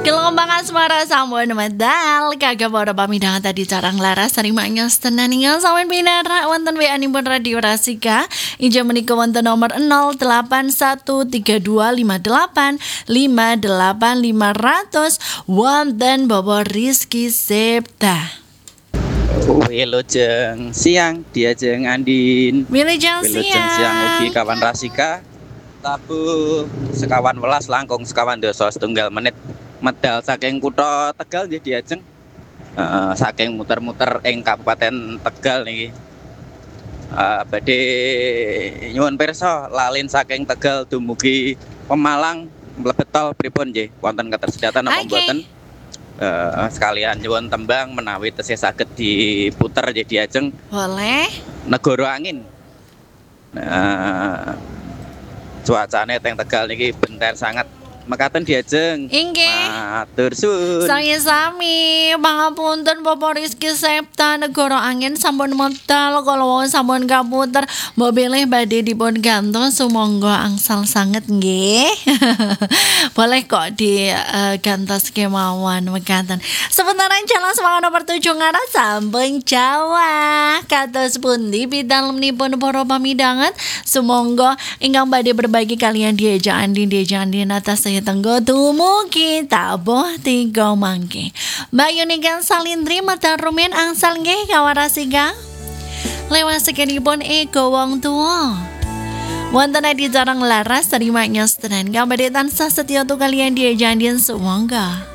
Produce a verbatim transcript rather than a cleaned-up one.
Gelombang asmara sampun medal kagak bodo pamidangan tadi carang laras tarimanya setenaningan sawen binara wonten W A nipun Radio Rasika inja menika wonten nomor nol delapan satu tiga dua lima delapan lima delapan lima ratus wonten Bobo Rizky Septa. Wilujeng siang diajeng Andin. Wilujeng Wilujeng siang siang. ugi kawan Rasika. Tabu sekawan welas langkung sekawan dasa setunggal menit medal saking kutha Tegal nggih diajeng. Uh, saking muter-muter ing Kabupaten Tegal niki. Uh, badhe nyuwun pirsa lalin saking Tegal dumugi Pemalang mlebet tol pripun nggih? Wonten ketersediaan apa mboten? Uh, sekalian nyuwun tembang menawi tesih saged diputer nggih diajeng. Boleh. Negara Angin. Nah, cuacane teng Tegal niki benter sangat mekaten diajeng. Inggih. Matur suwun. Sami-sami, pangapunten Bapak Rizky Septa Negara Angin sampun medal kala wau sampun kaputer mbok bilih badhe dipun gantos sumangga angsal sanget nggih. Boleh kok di uh, gantos kemawon mekaten. Sebenarnya jalan semangat nomor tujuh ngaras sampun Jawa. Kados pundi pitalemipun para pamidangan sumangga ingkang badhe berbagi kalian Dieja Andin Dieja Andin atas saya tenggo dumugi tabuh tiga mangke. Mbak Yunikan Salindri mata rumin angsal nggih kawarasiga. Lewat sekedipun ego wong tua. Wonten adi jarang laras terimanya setenan. Gambadetan sasetya tu kalian dia jandian sumangga.